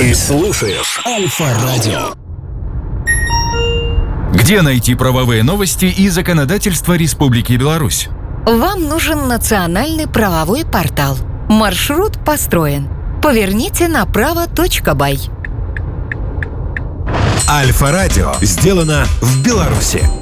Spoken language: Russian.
Ты слушаешь Альфа-радио. Где найти правовые новости и законодательство Республики Беларусь? Вам нужен национальный правовой портал. Маршрут построен. Поверните направо.бай. Альфа-радио сделано в Беларуси.